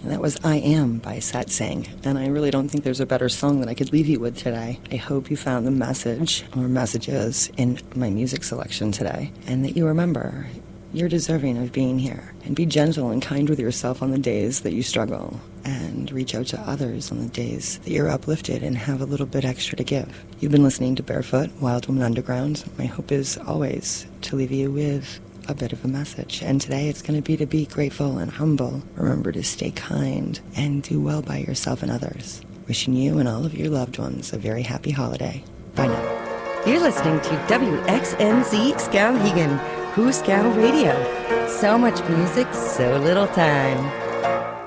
That was I Am by Satsang, and I really don't think there's a better song that I could leave you with today. I hope you found the message or messages in my music selection today, and that you remember you're deserving of being here. And be gentle and kind with yourself on the days that you struggle, and reach out to others on the days that you're uplifted and have a little bit extra to give. You've been listening to Barefoot, Wild Woman Underground. My hope is always to leave you with a bit of a message, and today it's going to be grateful and humble. Remember to stay kind and do well by yourself and others. Wishing you and all of your loved ones a very happy holiday. Bye now. You're listening to WXNZ Skowhegan, Who Skow Radio. So much music, so little time.